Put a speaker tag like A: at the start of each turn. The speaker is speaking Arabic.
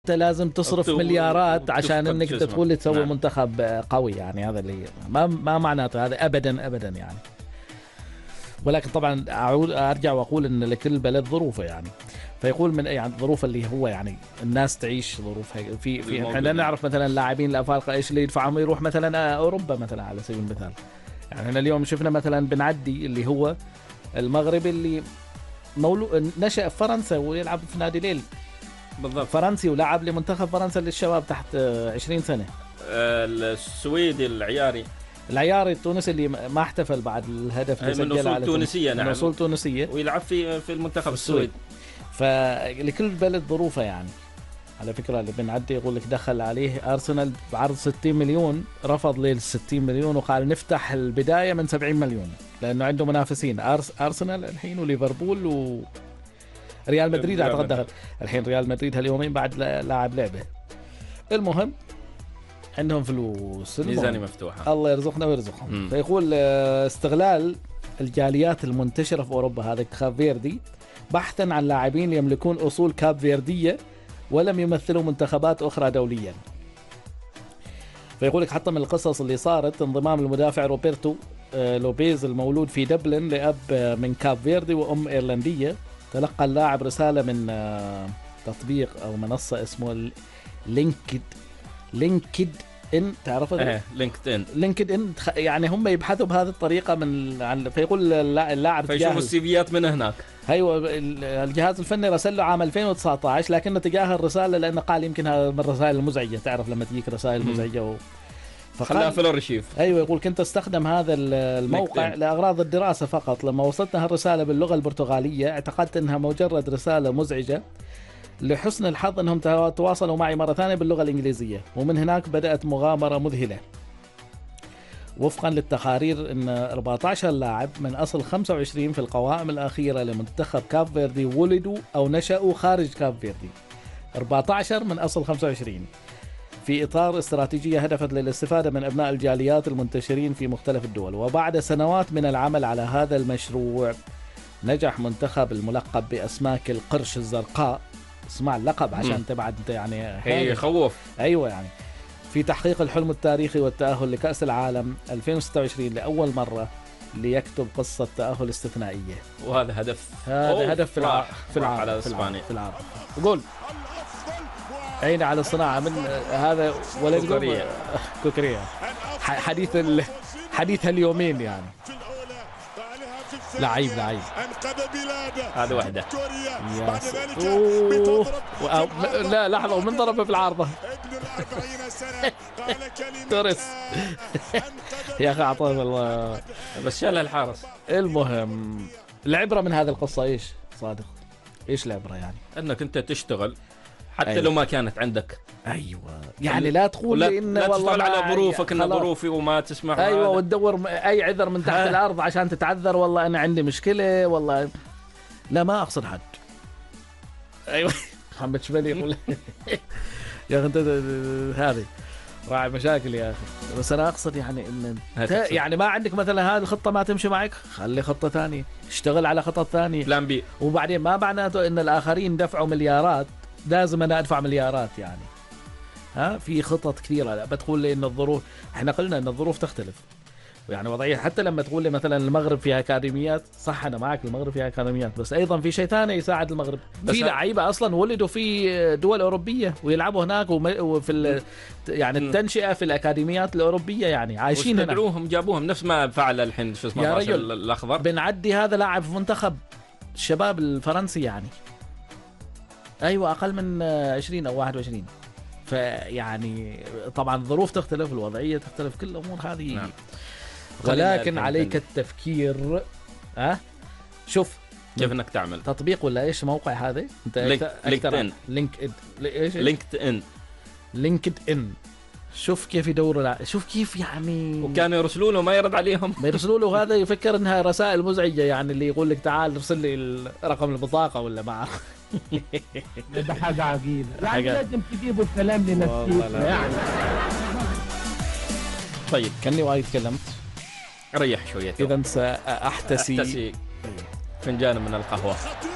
A: انت لازم تصرف مليارات عشان انك تدخل تسوي منتخب قوي، يعني هذا اللي ما معناته هذا ابدا ابدا يعني. ولكن طبعا ارجع واقول ان لكل بلد ظروفه يعني. فيقول من يعني الظروف اللي هو يعني الناس تعيش ظروفها في احنا نعرف مثلا اللاعبين الافارقه ايش اللي يدفعهم يروح مثلا اوروبا مثلا على سبيل المثال. يعني احنا اليوم شفنا مثلا بنعدي اللي هو المغربي اللي نشأ في فرنسا ويلعب في نادي ليل
B: بالضبط
A: فرنسي، ولعب لمنتخب فرنسا للشباب تحت 20 سنة.
B: السويدي العياري
A: التونسي اللي ما احتفل بعد الهدف اللي
B: سجله على
A: تونسية.
B: نعم،
A: من أصول تونسية
B: ويلعب في المنتخب السويد.
A: فلكل بلد ظروفه يعني. على فكرة اللي بنعدي يقول لك دخل عليه أرسنال بعرض 60 مليون، رفض ليل 60 مليون وقال نفتح البداية من 70 مليون لأنه عنده منافسين أرسنال الحين وليفربول وريال مدريد. أعتقد دخل الحين ريال مدريد هاليومين بعد لاعب لعبة. المهم عندهم فلوس،
B: ميزانية مفتوحة،
A: الله يرزقنا ويرزقهم. فيقول استغلال الجاليات المنتشرة في أوروبا هذا كاب فيردي بحثا عن لاعبين يملكون أصول كاب فيردية ولم يمثلوا منتخبات أخرى دوليا. فيقول لك حتى من القصص اللي صارت انضمام المدافع روبرتو لوبيز المولود في دبلن لأب من كاب فيردي وأم إيرلندية. تلقى اللاعب رسالة من تطبيق أو منصة اسمه لينكد إن، تعرفه؟ لينكد إن يعني هم يبحثوا بهذه الطريقة فيقول اللاعب
B: فيشوفوا السيفيات من هناك.
A: ايوه الجهاز الفني رسل له عام 2019 لكنه تجاهل الرسالة لأنه قال يمكن هذا من الرسائل المزعجة، تعرف لما تجيك رسائل مزعجة
B: خلاه في الارشيف.
A: ايوه يقول كنت استخدم هذا الموقع لاغراض الدراسه فقط. لما وصلتنا هالرساله باللغه البرتغاليه اعتقدت انها مجرد رساله مزعجه. لحسن الحظ انهم تواصلوا معي مره ثانيه باللغه الانجليزيه، ومن هناك بدات مغامره مذهله. وفقا للتقارير ان 14 لاعب من اصل 25 في القوائم الاخيره لمنتخب كاب فيردي ولدوا او نشأوا خارج كاب فيردي. 14 من اصل 25 في إطار استراتيجية هدفت للاستفادة من أبناء الجاليات المنتشرين في مختلف الدول. وبعد سنوات من العمل على هذا المشروع نجح منتخب الملقب بأسماك القرش الزرقاء، اسمع اللقب عشان تبعد انت يعني
B: هي خوف.
A: أيوة يعني في تحقيق الحلم التاريخي والتأهل لكأس العالم 2026 لأول مرة ليكتب قصة تأهل استثنائية.
B: وهذا هدف
A: في العالم. قول عين على الصناعة من هذا ولد كوكريا حديث اليومين يعني. لعيب
B: هذا واحدة
A: لا لحظة ومن ضربه في العارضة توريس يا أخي أعطاه الله
B: بس شالها الحارس.
A: المهم العبرة من هذه القصة إيش صادق؟ إيش العبرة يعني؟
B: أنك أنت تشتغل حتى لو ما كانت عندك.
A: أيوة يعني لا تقول لي إن
B: لا تشتغل على ظروفك إن ظروفي وما تسمح.
A: أيوة وتدور أي عذر من تحت الأرض عشان تتعذر والله أنا عندي مشكلة والله. لا ما أقصد حد. أيوة محمد شبالي يقول يا أخي أنت هذه راعي مشاكل يا أخي. بس أنا أقصد يعني إن يعني ما عندك مثلا هذه الخطة ما تمشي معك خلي خطة ثانية، اشتغل على خطة ثانية
B: بلان بي.
A: وبعدين ما معناته إن الآخرين دفعوا مليارات لازم أنا أدفع مليارات يعني. في خطط كثيرة. لا بتقول لي إن الظروف إحنا قلنا إن الظروف تختلف يعني وضعية. حتى لما تقول لي مثلا المغرب فيها أكاديميات صح أنا معك المغرب فيها أكاديميات بس أيضا في شيء ثاني يساعد المغرب. في لعيبة أصلا ولدوا في دول أوروبية ويلعبوا هناك وفي يعني التنشئة في الأكاديميات الأوروبية يعني عايشين هنا.
B: جابوهم نفس ما فعل الحين شو اسمه الأخضر.
A: بنعدي هذا لاعب في منتخب الشباب الفرنسي يعني أيوة أقل من 20 أو 21. فيعني طبعا الظروف تختلف الوضعية تختلف كل الأمور هذه. نعم. ولكن عليك التفكير. شوف
B: كيف انك تعمل
A: تطبيق ولا ايش موقع هذا انت لينكد ان شوف كيف يدوروا شوف كيف يعني
B: وكانوا يرسلوا له ما يرد عليهم
A: ما يرسلوا له هذا يفكر انها رسائل مزعجة يعني اللي يقول لك تعال ارسل لي رقم البطاقة ولا ما
C: ده حاجة عجيبة يعني لازم تجيبوا الكلام لنفسيك يعني.
A: طيب كني وايد تكلمت
B: ريح شوية
A: إذا سأحتسي
B: فنجان من القهوة.